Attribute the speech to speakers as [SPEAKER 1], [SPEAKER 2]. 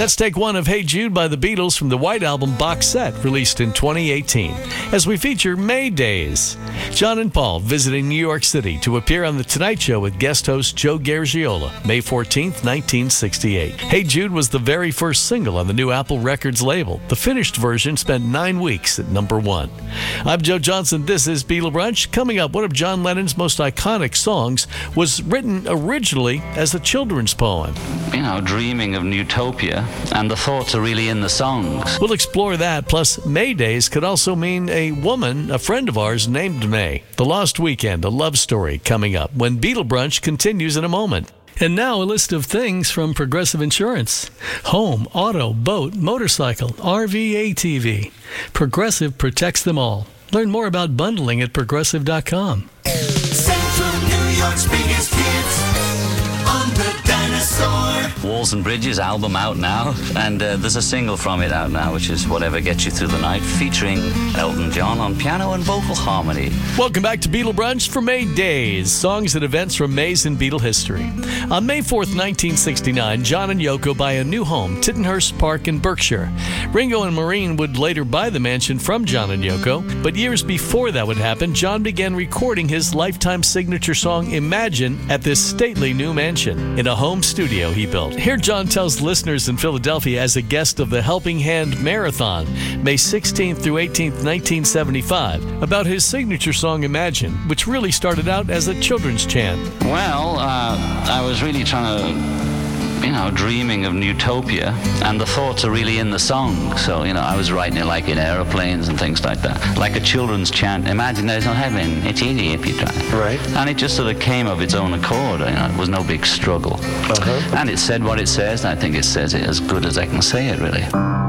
[SPEAKER 1] Let's take one of Hey Jude by the Beatles from the White Album box set released in 2018 as we feature May Days. John and Paul visiting New York City to appear on The Tonight Show with guest host Joe Garagiola, May 14th, 1968. Hey Jude was the very first single on the new Apple Records label. The finished version spent 9 weeks at number 1. I'm Joe Johnson. This is Beatle Brunch. Coming up, one of John Lennon's most iconic songs was written originally as a children's poem.
[SPEAKER 2] You know, dreaming of utopia, and the thoughts are really in the songs.
[SPEAKER 1] We'll explore that, plus May Days could also mean a woman, a friend of ours, named May. The Lost Weekend, a love story coming up when Beatle Brunch continues in a moment. And now a list of things from Progressive Insurance. Home, auto, boat, motorcycle, RV, ATV. Progressive protects them all. Learn more about bundling at Progressive.com.
[SPEAKER 3] Central New York's biggest hits on the Dinosaur.
[SPEAKER 2] Walls and Bridges album out now, and there's a single from it out now, which is Whatever Gets You Through the Night, featuring Elton John on piano and vocal harmony.
[SPEAKER 1] Welcome back to Beatle Brunch for May Days, songs and events from May's in Beatle history. On May 4th, 1969, John and Yoko buy a new home, Tittenhurst Park in Berkshire. Ringo and Maureen would later buy the mansion from John and Yoko, but years before that would happen, John began recording his lifetime signature song Imagine at this stately new mansion in a home studio he built. Here John tells listeners in Philadelphia as a guest of the Helping Hand Marathon, May 16th through 18th, 1975, about his signature song Imagine, which really started out as a children's chant.
[SPEAKER 2] Well, I was really trying to, dreaming of utopia, and the thoughts are really in the song. So, I was writing it like in aeroplanes and things like that. Like a children's chant. Imagine there's no heaven. It's easy if you try.
[SPEAKER 4] Right.
[SPEAKER 2] And it just sort of came of its own accord. It was no big struggle.
[SPEAKER 4] Uh-huh.
[SPEAKER 2] And it said what it says, and I think it says it as good as I can say it, really.